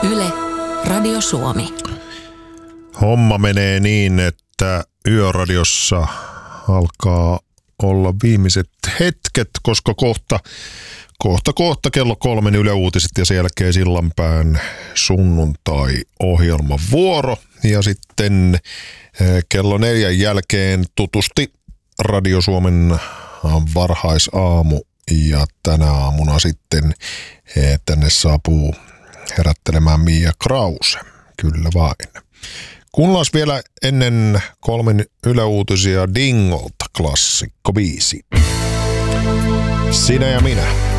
Yle, Radio Suomi. Homma menee niin, että Yöradiossa alkaa olla viimeiset hetket, koska kohta kello 3 Yle Uutiset ja sen jälkeen Sillanpään sunnuntai-ohjelman vuoro. Ja sitten kello 4 jälkeen tutusti Radio Suomen varhaisaamu ja tänä aamuna sitten tänne saapuu herättelemään Mia Krause. Kyllä vain. Kuunnellaan vielä ennen 3 Yle Uutisia Dingolta klassikko biisi. Sinä ja minä.